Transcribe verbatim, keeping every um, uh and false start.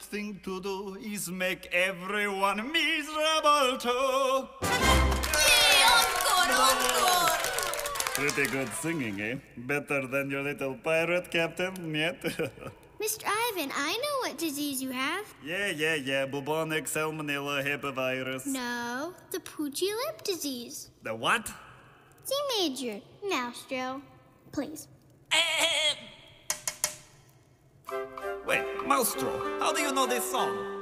thing to do is make everyone miserable too. Yay, encore, encore! Pretty good singing, eh? Better than your little pirate captain, yet? Mister Ivan, I know what disease you have. Yeah, yeah, yeah. Bubonic salmonella herpesvirus. No, the poochy lip disease. The what? C major. Maestro, please. Wait, Maestro, how do you know this song?